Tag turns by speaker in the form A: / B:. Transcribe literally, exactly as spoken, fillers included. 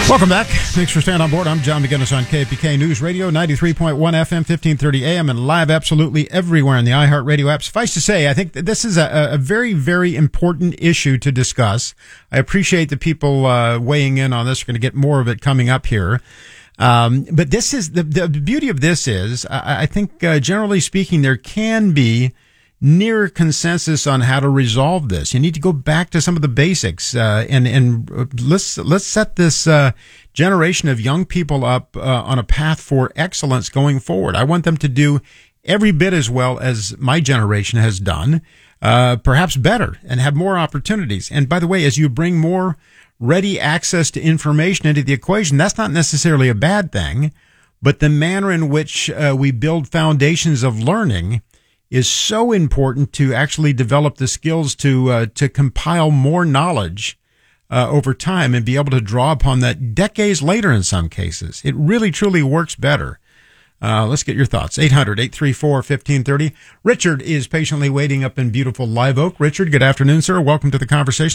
A: Welcome back. Thanks for staying on board. I'm John McGinnis on K P K News Radio, ninety-three point one F M, fifteen thirty A M, and live absolutely everywhere in the iHeartRadio app. Suffice to say, I think that this is a, a very, very important issue to discuss. I appreciate the people uh, weighing in on this. We're going to get more of it coming up here. Um, but this is the, the beauty of this is, I, I think, uh, generally speaking, there can be near consensus on how to resolve this. You need to go back to some of the basics, uh, and, and let's, let's set this, uh, generation of young people up, uh, on a path for excellence going forward. I want them to do every bit as well as my generation has done, uh, perhaps better, and have more opportunities. And by the way, as you bring more ready access to information into the equation, that's not necessarily a bad thing, but the manner in which, uh, we build foundations of learning is so important to actually develop the skills to uh, to compile more knowledge uh, over time and be able to draw upon that decades later in some cases. It really, truly works better. Uh, let's get your thoughts. eight hundred, eight three four, one five three zero. Richard is patiently waiting up in beautiful Live Oak. Richard, good afternoon, sir. Welcome to the conversation.